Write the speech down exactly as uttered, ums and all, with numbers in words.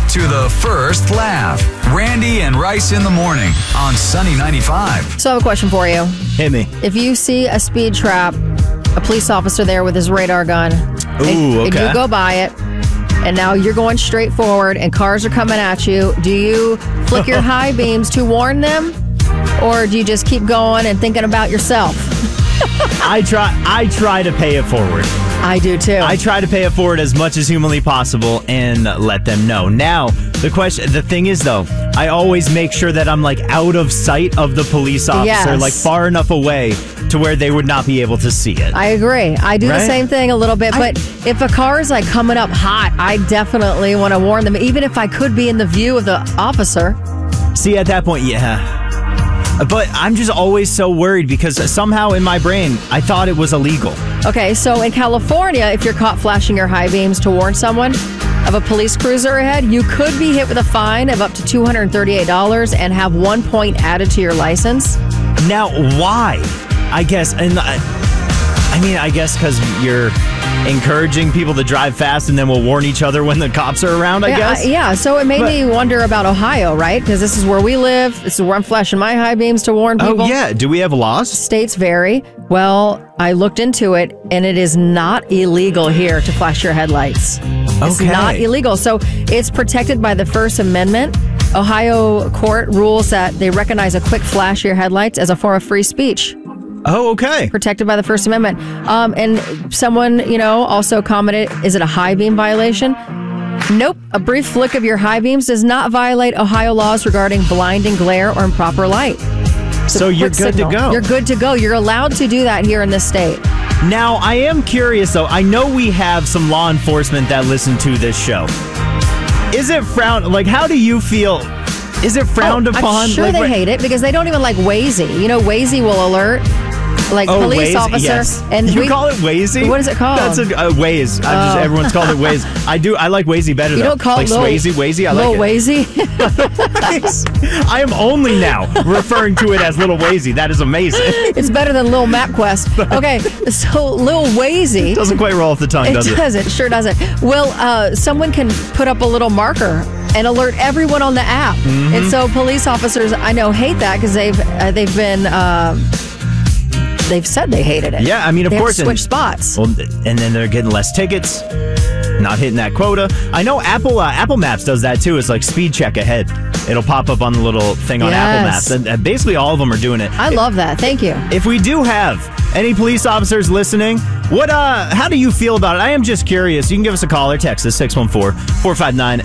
to the first laugh. Randy and Rice in the morning on Sunny ninety-five. So I have a question for you. Hit me. If you see a speed trap, a police officer there with his radar gun, Ooh, and, okay. and you go by it, and now you're going straight forward and cars are coming at you, do you flick your high beams to warn them? Or do you just keep going and thinking about yourself? I try I try to pay it forward. I do too. I try to pay it forward as much as humanly possible and let them know. Now, the question, the thing is though, I always make sure that I'm like out of sight of the police officer, Yes. like far enough away to where they would not be able to see it. I agree. I do Right? the same thing a little bit, I- but if a car is like coming up hot, I definitely want to warn them, even if I could be in the view of the officer. See, at that point, yeah. But I'm just always so worried because somehow in my brain, I thought it was illegal. Okay, so in California, if you're caught flashing your high beams to warn someone of a police cruiser ahead, you could be hit with a fine of up to two hundred thirty-eight dollars and have one point added to your license. Now, why? I guess, and I, I mean, I guess because you're encouraging people to drive fast and then we'll warn each other when the cops are around, I yeah, guess. I- yeah, so it made But- me wonder about Ohio, right? Because this is where we live. This is where I'm flashing my high beams to warn people. Oh, yeah. Do we have laws? States vary. Well, I looked into it, and it is not illegal here to flash your headlights. It's Okay. not illegal. So it's protected by the First Amendment. Ohio court rules that they recognize a quick flash of your headlights as a form of free speech, Oh, okay. protected by the First Amendment. Um, and someone, you know, also commented, is it a high beam violation? Nope. A brief flick of your high beams does not violate Ohio laws regarding blinding glare or improper light. It's a So you're quick good to signal. go. You're good to go. You're allowed to do that here in this state. Now, I am curious, though. I know we have some law enforcement that listen to this show. Is it frowned? Like, how do you feel? Is it frowned Oh, upon? I'm sure like, they what- hate it because they don't even like Waze. You know, Waze will alert like Oh, police Waze, officer. yes. And you we, call it Waze? What is it called? That's a uh, Waze. I just, Oh. everyone's called it Waze. I do. I like Waze better. You though. don't call like it Lil, Swayze, Waze. I Lil like it. Waze. I am only now referring to it as Little Wazy. That is amazing. It's better than Lil MapQuest. Okay, so Lil Wazy. Doesn't quite roll off the tongue, It does it? doesn't. It sure doesn't. Well, uh, someone can put up a little marker and alert everyone on the app. Mm-hmm. And so police officers, I know, hate that because they've uh, they've been uh, they've said they hated it. Yeah, I mean, of they have course, to and- switch spots. Well, and then they're getting less tickets, not hitting that quota. I know Apple uh, Apple Maps does that too. It's like speed check ahead. It'll pop up on the little thing on Apple Yes. Maps, and uh, basically all of them are doing it. I love that. Thank you. If we do have any police officers listening, what uh, how do you feel about it? I am just curious. You can give us a call or text us six one four, four five nine